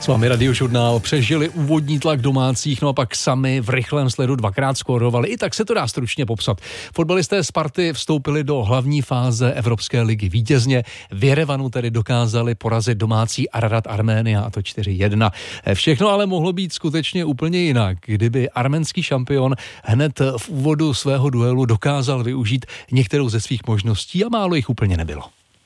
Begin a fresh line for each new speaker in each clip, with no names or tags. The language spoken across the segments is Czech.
S vámi Radiožurnál. Přežili úvodní tlak domácích, no a pak sami v rychlém sledu dvakrát skórovali. I tak se to dá stručně popsat. Fotbalisté Sparty vstoupili do hlavní fáze Evropské ligy vítězně. V Jerevanu tedy dokázali porazit domácí Ararat Arménia, a to 4-1. Všechno ale mohlo být skutečně úplně jinak, kdyby arménský šampion hned v úvodu svého duelu dokázal využít některou ze svých možností a málo jich úplně nebylo.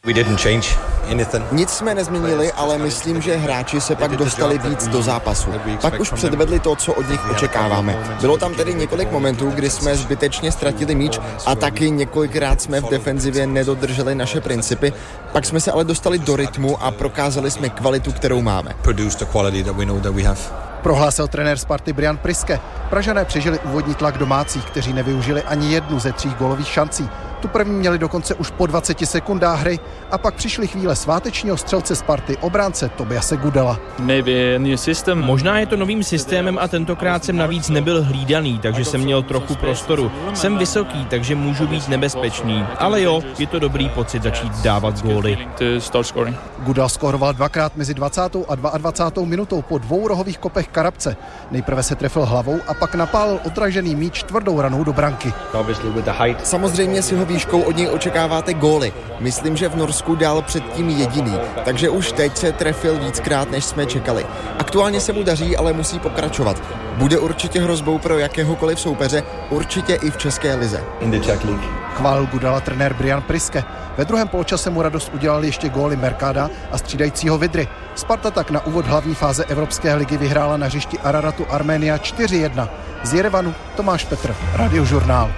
Nic jsme nezměnili, ale myslím, že hráči se pak dostali víc do zápasu. Pak už předvedli to, co od nich očekáváme. Bylo tam tedy několik momentů, kdy jsme zbytečně ztratili míč a taky několikrát jsme v defenzivě nedodrželi naše principy. Pak jsme se ale dostali do rytmu a prokázali jsme kvalitu, kterou máme.
Prohlásil trenér Sparty Brian Priske. Pražané přežili úvodní tlak domácích, kteří nevyužili ani jednu ze 3 gólových šancí. Tu první měli dokonce už po 20 sekundách hry a pak přišly chvíle svátečního střelce Sparty, obránce Tobiase Gudela.
Možná je to novým systémem a tentokrát jsem navíc nebyl hlídaný, takže jsem měl trochu prostoru. Jsem vysoký, takže můžu být nebezpečný. Ale jo, je to dobrý pocit začít dávat góly.
Gudel skóroval dvakrát mezi 20. a 22. minutou po 2 rohových kopech Karabce. Nejprve se trefil hlavou a pak napálil odražený míč tvrdou ranou do branky.
Samozřejmě si ho výškou od něj očekáváte góly. Myslím, že v Norsku dal předtím jediný, takže už teď se trefil víckrát, než jsme čekali. Aktuálně se mu daří, ale musí pokračovat. Bude určitě hrozbou pro jakéhokoliv soupeře, určitě i v České lize.
Chválil Gudela trenér Brian Priske. Ve druhém poločase mu radost udělali ještě góly Mercada a střídajícího Vidry. Sparta tak na úvod hlavní fáze Evropské ligy vyhrála na hřišti Araratu Arménia 4-1. Z Jerevanu Tomáš Petr, Radiožurnál.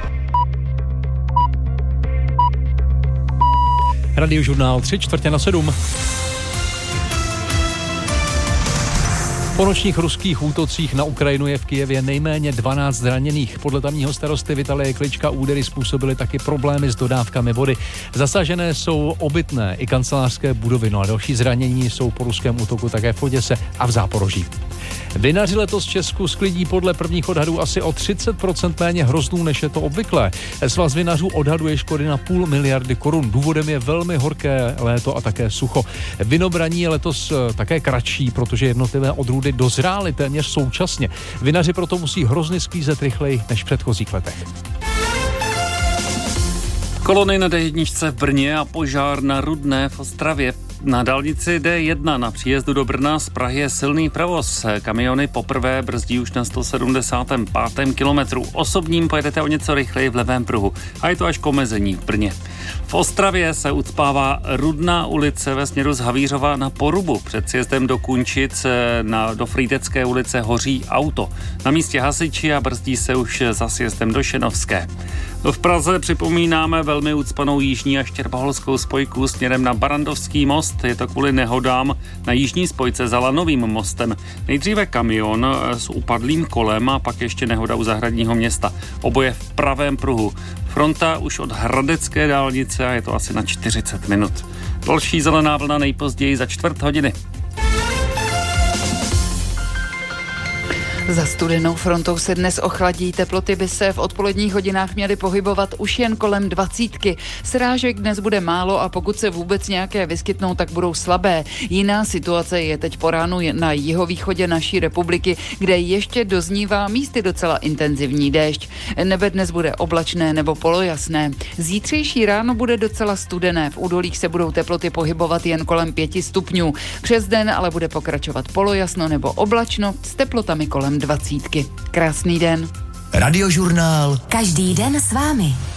Radiožurnál 6:45. Po nočních ruských útocích na Ukrajinu je v Kyjevě nejméně 12 zraněných. Podle tamního starosty Vitalie Klička údery způsobily taky problémy s dodávkami vody. Zasažené jsou obytné i kancelářské budovy, no a další zranění jsou po ruském útoku také v Oděse a v Záporoží. Vinaři letos v Česku sklidí podle prvních odhadů asi o 30% méně hroznů, než je to obvyklé. Svaz vinařů odhaduje škody na 0,5 miliardy korun. Důvodem je velmi horké léto a také sucho. Vinobraní je letos také kratší, protože jednotlivé odrůdy dozrály téměř současně. Vinaři proto musí hrozny sklízet rychleji než v předchozích letech.
Kolony na D1 v Brně a požár na Rudné v Ostravě. Na dálnici D1 na příjezdu do Brna z Prahy je silný provoz. Kamiony poprvé brzdí už na 175. kilometru. Osobním pojedete o něco rychleji v levém pruhu. A je to až k omezení v Brně. V Ostravě se ucpává Rudná ulice ve směru z Havířova na Porubu. Před sjezdem do Kunčic do Frýdecké ulice hoří auto. Na místě hasiči a brzdí se už za sjezdem do Šenovské. V Praze připomínáme velmi ucpanou jižní a štěrboholskou spojku směrem na Barandovský most. Je to kvůli nehodám na jižní spojce za Lanovým mostem. Nejdříve kamion s upadlým kolem a pak ještě nehoda u Zahradního města. Oboje v pravém pruhu. Fronta už od Hradecké dálnice a je to asi na 40 minut. Další zelená vlna nejpozději za 4 hodiny.
Za studenou frontou se dnes ochladí, teploty by se v odpoledních hodinách měly pohybovat už jen kolem 20. Srážek dnes bude málo a pokud se vůbec nějaké vyskytnou, tak budou slabé. Jiná situace je teď po ránu na jihovýchodě naší republiky, kde ještě doznívá místy docela intenzivní déšť. Nebe dnes bude oblačné nebo polojasné. Zítřejší ráno bude docela studené, v údolích se budou teploty pohybovat jen kolem 5 stupňů. Přes den ale bude pokračovat polojasno nebo oblačno s teplotami kolem 20. Krásný den.
Radiožurnál. Každý den s vámi.